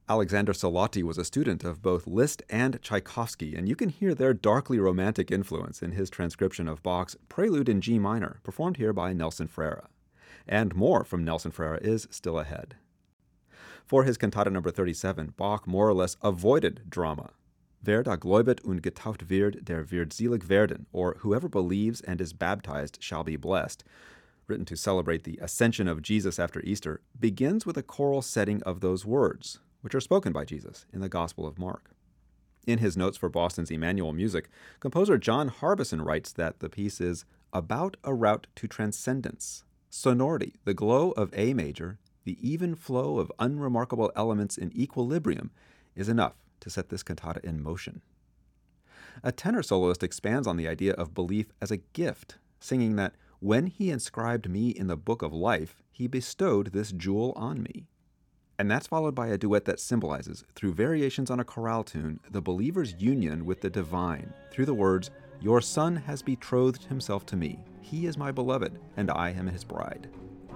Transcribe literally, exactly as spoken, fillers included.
Alexander Salati was a student of both Liszt and Tchaikovsky, and you can hear their darkly romantic influence in his transcription of Bach's Prelude in G minor, performed here by Nelson Freire. And more from Nelson Freire is still ahead. For his cantata number thirty-seven, Bach more or less avoided drama. Wer da gläubet und getauft wird, der wird selig werden, or whoever believes and is baptized shall be blessed, written to celebrate the ascension of Jesus after Easter, begins with a choral setting of those words, which are spoken by Jesus in the Gospel of Mark. In his notes for Boston's Emmanuel Music, composer John Harbison writes that the piece is about a route to transcendence, sonority, the glow of A major, the even flow of unremarkable elements in equilibrium is enough to set this cantata in motion. A tenor soloist expands on the idea of belief as a gift, singing that when he inscribed me in the book of life, he bestowed this jewel on me. And that's followed by a duet that symbolizes, through variations on a chorale tune, the believer's union with the divine, through the words, "Your Son has betrothed himself to me. He is my beloved, and I am his bride."